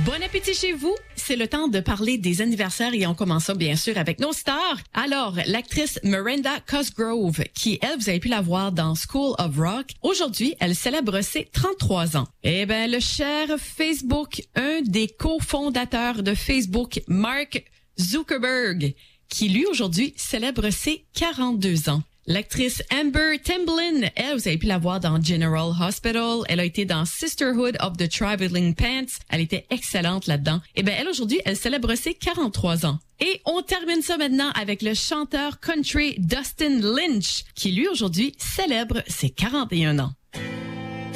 Bon appétit chez vous. C'est le temps de parler des anniversaires et on commence ça bien sûr avec nos stars. Alors, l'actrice Miranda Cosgrove, qui elle, vous avez pu la voir dans School of Rock. Aujourd'hui, elle célèbre ses 33 ans. Eh ben, le cher Facebook, un des cofondateurs de Facebook, Mark Zuckerberg, qui lui aujourd'hui célèbre ses 42 ans. L'actrice Amber Tamblyn, elle, vous avez pu la voir dans General Hospital. Elle a été dans Sisterhood of the Traveling Pants. Elle était excellente là-dedans. Et ben, elle, aujourd'hui, elle célèbre ses 43 ans. Et on termine ça maintenant avec le chanteur country Dustin Lynch, qui lui, aujourd'hui, célèbre ses 41 ans.